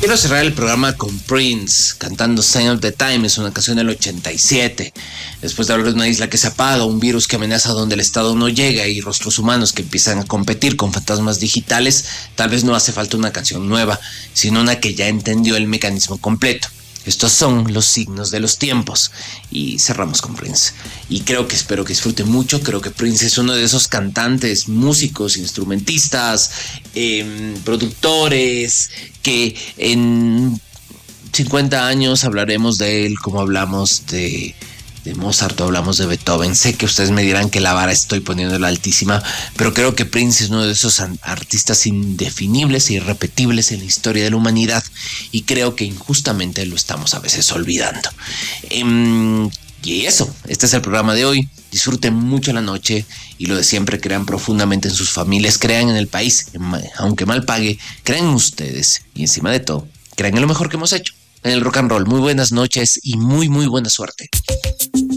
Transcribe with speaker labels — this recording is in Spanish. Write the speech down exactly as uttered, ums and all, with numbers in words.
Speaker 1: Quiero cerrar el programa con Prince cantando Sign of the Time. Es una canción del ochenta y siete. Después de hablar de una isla que se apaga, un virus que amenaza donde el Estado no llega y rostros humanos que empiezan a competir con fantasmas digitales, tal vez no hace falta una canción nueva, sino una que ya entendió el mecanismo completo. Estos son los signos de los tiempos. Y cerramos con Prince. Y creo que espero que disfruten mucho. Creo que Prince es uno de esos cantantes, músicos, instrumentistas, eh, productores, que en cincuenta años hablaremos de él como hablamos de... de Mozart o hablamos de Beethoven. Sé que ustedes me dirán que la vara estoy poniéndola altísima, pero creo que Prince es uno de esos artistas indefinibles e irrepetibles en la historia de la humanidad, y creo que injustamente lo estamos a veces olvidando. Um, y eso, este es el programa de hoy. Disfruten mucho la noche y lo de siempre, crean profundamente en sus familias, crean en el país, aunque mal pague, crean en ustedes y encima de todo, crean en lo mejor que hemos hecho, en el rock and roll. Muy buenas noches y muy muy buena suerte.